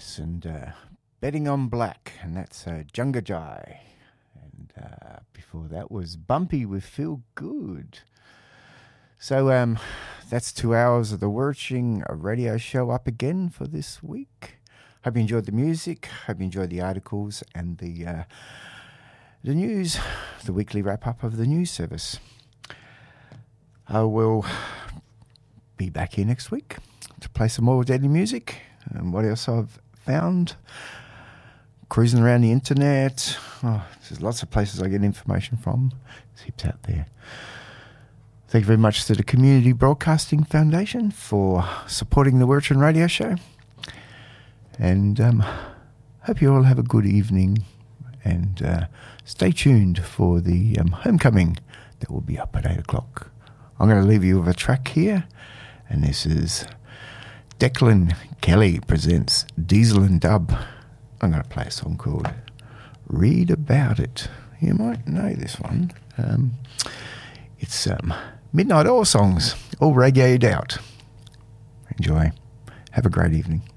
Yes, and Betting on Black, and that's Junga Jai. And before that was Bumpy with Feel Good. So that's 2 hours of the Worching Radio Show up again for this week. Hope you enjoyed the music. Hope you enjoyed the articles and the news, the weekly wrap-up of the news service. I will be back here next week to play some more Deadly music. And what else I've found? Cruising around the internet. Oh, there's lots of places I get information from. There's heaps out there. Thank you very much to the Community Broadcasting Foundation for supporting the Worching Radio Show. And hope you all have a good evening. And stay tuned for the homecoming that will be up at 8 o'clock. I'm going to leave you with a track here. And this is Declan Kelly presents Diesel and Dub. I'm going to play a song called Read About It. You might know this one. It's Midnight Oil songs, all radioed out. Enjoy. Have a great evening.